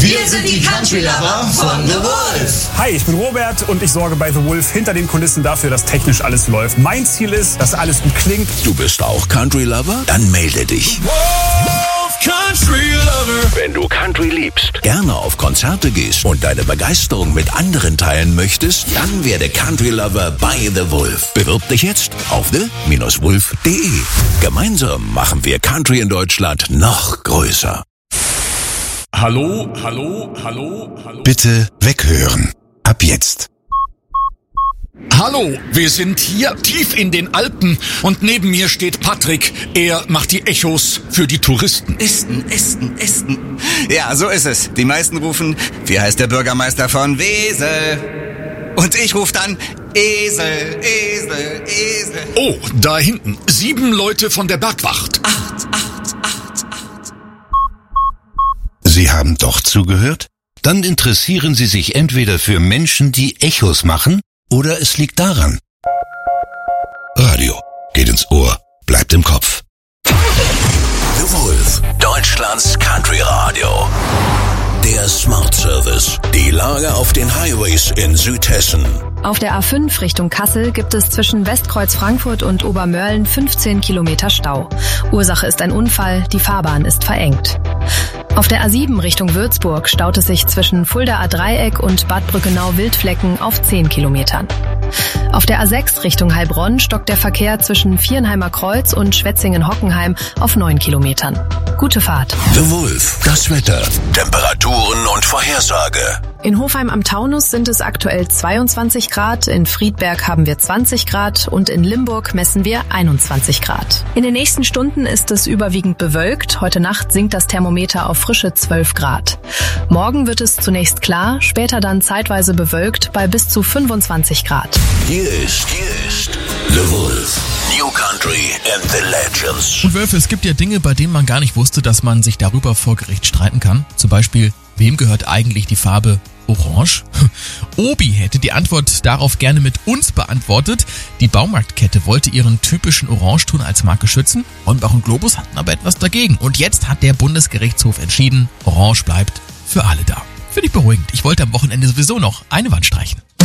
Wir sind die Country Lover von The Wolf. Hi, ich bin Robert und ich sorge bei The Wolf hinter den Kulissen dafür, dass technisch alles läuft. Mein Ziel ist, dass alles gut klingt. Du bist auch Country Lover? Dann melde dich. Wolf Country Lover. Wenn du Country liebst, gerne auf Konzerte gehst und deine Begeisterung mit anderen teilen möchtest, dann werde Country Lover bei The Wolf. Bewirb dich jetzt auf the-wolf.de. Gemeinsam machen wir Country in Deutschland noch größer. Hallo, hallo, hallo, hallo. Bitte weghören. Ab jetzt. Hallo, wir sind hier tief in den Alpen und neben mir steht Patrick. Er macht die Echos für die Touristen. Esten. Ja, so ist es. Die meisten rufen, wie heißt der Bürgermeister von Wesel? Und ich rufe dann, Esel. Oh, da hinten, 7 Leute von der Bergwacht. 8. Sie haben doch zugehört? Dann interessieren Sie sich entweder für Menschen, die Echos machen, oder es liegt daran. Radio geht ins Ohr, bleibt im Kopf. The Wolf, Deutschlands Country Radio. Der Smart Service. Die Lage auf den Highways in Südhessen. Auf der A5 Richtung Kassel gibt es zwischen Westkreuz Frankfurt und Obermörlen 15 Kilometer Stau. Ursache ist ein Unfall, die Fahrbahn ist verengt. Auf der A7 Richtung Würzburg staut es sich zwischen Fuldaer Dreieck und Bad Brückenau-Wildflecken auf 10 Kilometern. Auf der A6 Richtung Heilbronn stockt der Verkehr zwischen Viernheimer Kreuz und Schwetzingen-Hockenheim auf 9 Kilometern. Gute Fahrt. The Wolf, das Wetter, Temperaturen und Vorhersage. In Hofheim am Taunus sind es aktuell 22 Grad, in Friedberg haben wir 20 Grad und in Limburg messen wir 21 Grad. In den nächsten Stunden ist es überwiegend bewölkt. Heute Nacht sinkt das Thermometer auf frische 12 Grad. Morgen wird es zunächst klar, später dann zeitweise bewölkt bei bis zu 25 Grad. Hier ist The Wolf. New Country and the Legends. Und Wölfe, es gibt ja Dinge, bei denen man gar nicht wusste, dass man sich darüber vor Gericht streiten kann. Zum Beispiel, wem gehört eigentlich die Farbe Orange? Obi hätte die Antwort darauf gerne mit uns beantwortet. Die Baumarktkette wollte ihren typischen Orangeton als Marke schützen. Hornbach und Globus hatten aber etwas dagegen. Und jetzt hat der Bundesgerichtshof entschieden, Orange bleibt für alle da. Finde ich beruhigend. Ich wollte am Wochenende sowieso noch eine Wand streichen.